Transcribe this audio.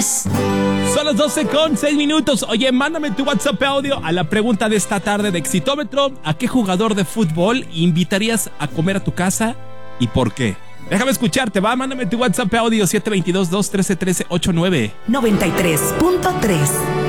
93. Son las 12:06. Oye, mándame tu WhatsApp audio a la pregunta de esta tarde de Exitómetro. ¿A qué jugador de fútbol invitarías a comer a tu casa y por qué? Déjame escucharte, mándame tu WhatsApp audio 722-213-1389. 93.3